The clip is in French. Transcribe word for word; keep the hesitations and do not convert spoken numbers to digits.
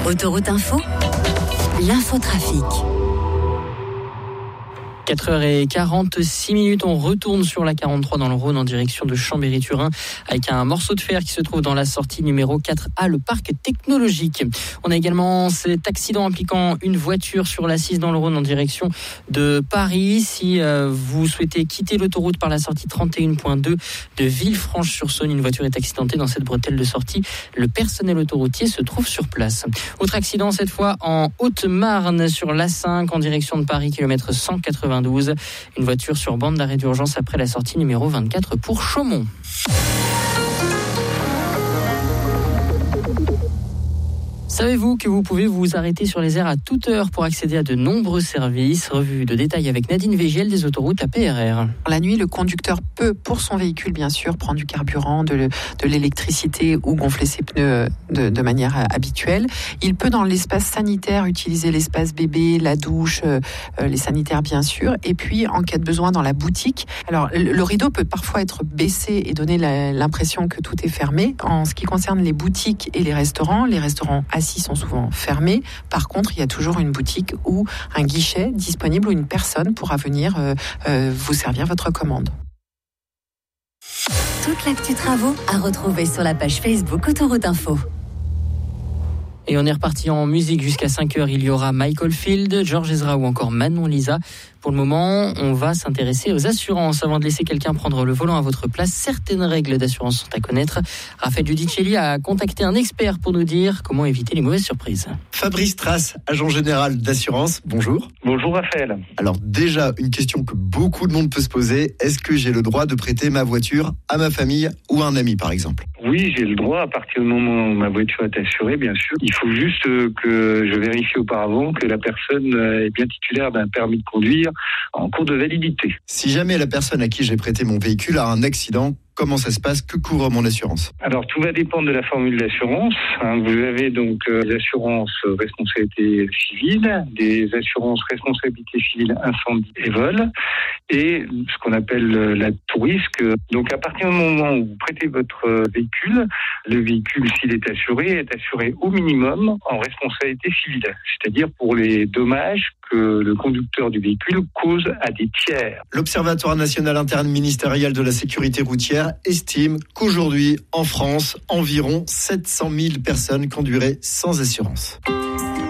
Autoroute Info, l'infotrafic. quatre heures quarante-six minutes, on retourne sur la quarante-trois dans le Rhône en direction de Chambéry-Turin avec un morceau de fer qui se trouve dans la sortie numéro quatre A, le parc technologique. On a également cet accident impliquant une voiture sur l'A six dans le Rhône en direction de Paris. Si euh, vous souhaitez quitter l'autoroute par la sortie trente et un point deux de Villefranche-sur-Saône, une voiture est accidentée dans cette bretelle de sortie. Le personnel autoroutier se trouve sur place. Autre accident cette fois en Haute-Marne sur l'A cinq en direction de Paris, kilomètre cent quatre-vingt-douze. Une voiture sur bande d'arrêt d'urgence après la sortie numéro vingt-quatre pour Chaumont. Savez-vous que vous pouvez vous arrêter sur les aires à toute heure pour accéder à de nombreux services? Revue de détail avec Nadine Végiel des autoroutes à P R R. La nuit, le conducteur peut, pour son véhicule bien sûr, prendre du carburant, de, le, de l'électricité ou gonfler ses pneus de, de manière habituelle. Il peut dans l'espace sanitaire utiliser l'espace bébé, la douche, euh, les sanitaires bien sûr. Et puis en cas de besoin dans la boutique. Alors le, le rideau peut parfois être baissé et donner la, l'impression que tout est fermé. En ce qui concerne les boutiques et les restaurants, les restaurants assis sont souvent fermés. Par contre, il y a toujours une boutique ou un guichet disponible où une personne pourra venir euh, euh, vous servir votre commande. Toute l'actu travaux à retrouver sur la page Facebook Autoroute Info. Et on est reparti en musique jusqu'à cinq heures. Il y aura Michael Field, George Ezra ou encore Manon Lisa. Pour le moment, on va s'intéresser aux assurances. Avant de laisser quelqu'un prendre le volant à votre place, certaines règles d'assurance sont à connaître. Raphaël Giudicelli a contacté un expert pour nous dire comment éviter les mauvaises surprises. Fabrice Trace, agent général d'assurance, bonjour. Bonjour Raphaël. Alors déjà, une question que beaucoup de monde peut se poser, est-ce que j'ai le droit de prêter ma voiture à ma famille ou à un ami par exemple ? Oui, j'ai le droit à partir du moment où ma voiture est assurée, bien sûr. Il faut juste que je vérifie auparavant que la personne est bien titulaire d'un permis de conduire en cours de validité. Si jamais la personne à qui j'ai prêté mon véhicule a un accident, comment ça se passe? Que couvre mon assurance? Alors, tout va dépendre de la formule d'assurance. Hein, vous avez donc euh, des assurances responsabilité civile, des assurances responsabilité civile incendie et vol, et ce qu'on appelle euh, la tout risque. Donc, à partir du moment où vous prêtez votre euh, véhicule, le véhicule, s'il est assuré, est assuré au minimum en responsabilité civile, c'est-à-dire pour les dommages que le conducteur du véhicule cause à des tiers. L'Observatoire national interministériel de la sécurité routière estime qu'aujourd'hui, en France, environ sept cent mille personnes conduiraient sans assurance.